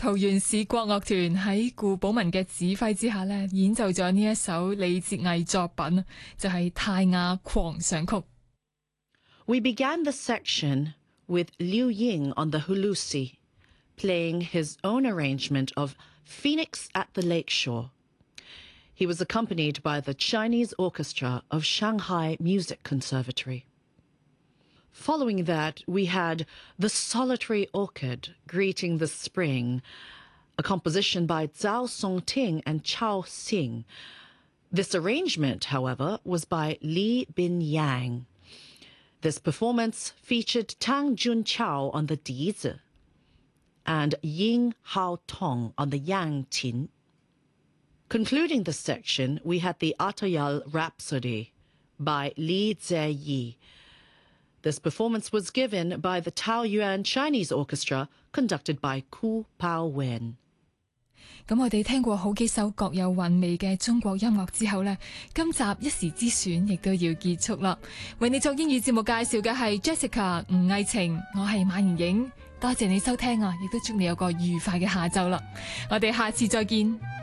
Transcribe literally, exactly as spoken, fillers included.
桃園市國樂團喺顧寶文嘅指揮之下呢，演奏咗呢一首李哲毅作品，就係《泰雅狂想曲》。 We began the section with Liu Ying on the hulusi, playing his own arrangement of Phoenix at the Lakeshore. He was accompanied by the Chinese Orchestra of Shanghai Music Conservatory. Following that, we had The Solitary Orchid Greeting the Spring, a composition by Zhao Songting and Chao Xing. This arrangement, however, was by Li Binyang. This performance featured Tang Junqiao on the dizi and Ying Hao Tong on the yang qin. Concluding the section, we had the Atayal Rhapsody by Li Zeyi. This performance was given by the Taoyuan Chinese Orchestra, conducted by Ku Pao Wen. 咁我哋聽過好幾首各有韻味嘅中國音樂之後呢，今集一時之選亦都要結束啦。為你作英語節目介紹嘅係 Jessica 吳藝晴，我係馬妍影，多謝你收聽啊，亦都祝你有個愉快嘅下晝啦。我哋下次再見。